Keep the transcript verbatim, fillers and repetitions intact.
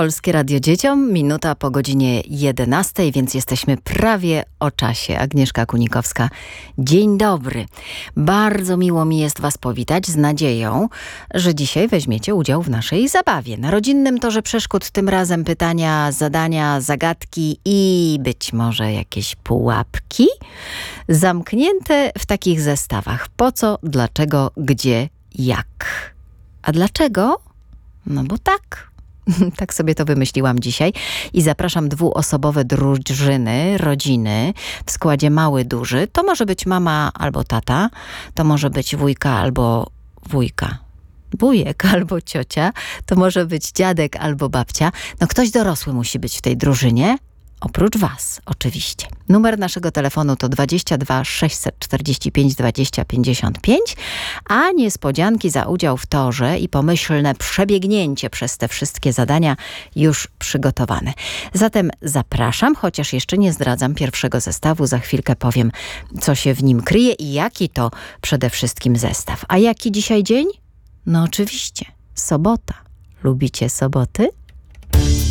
Polskie Radio Dzieciom, minuta po godzinie jedenastej, więc jesteśmy prawie o czasie. Agnieszka Kunikowska, dzień dobry. Bardzo miło mi jest Was powitać z nadzieją, że dzisiaj weźmiecie udział w naszej zabawie. Na rodzinnym torze przeszkód tym razem pytania, zadania, zagadki i być może jakieś pułapki zamknięte w takich zestawach. Po co, dlaczego, gdzie, jak. A dlaczego? No bo tak. Tak sobie to wymyśliłam dzisiaj i zapraszam dwuosobowe drużyny, rodziny w składzie mały, duży. To może być mama albo tata, to może być wujka albo wujka. Wujek albo ciocia, to może być dziadek albo babcia. No ktoś dorosły musi być w tej drużynie. Oprócz Was, oczywiście. Numer naszego telefonu to dwadzieścia dwa sześćset czterdzieści pięć dwadzieścia pięćdziesiąt pięć, a niespodzianki za udział w torze i pomyślne przebiegnięcie przez te wszystkie zadania już przygotowane. Zatem zapraszam, chociaż jeszcze nie zdradzam pierwszego zestawu. Za chwilkę powiem, co się w nim kryje i jaki to przede wszystkim zestaw. A jaki dzisiaj dzień? No oczywiście, sobota. Lubicie soboty?